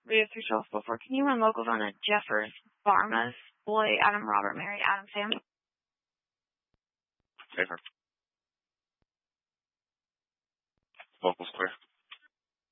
Radio 31244. Can you run locals on a Jeffers, Barmas, Boy, Adam, Robert, Mary, Adam, Sam? Safer. Locals clear.